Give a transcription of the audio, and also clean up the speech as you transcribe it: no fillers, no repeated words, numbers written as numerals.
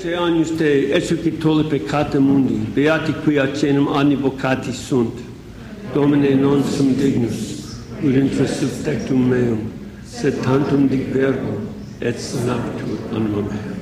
Te agnus te, esuci tolle peccata mundi, beati qui acenum advocati sunt. Domine non sum dignus, ut intra subtectum meum, sed tantum dic verbo, et sanaptur anima mea.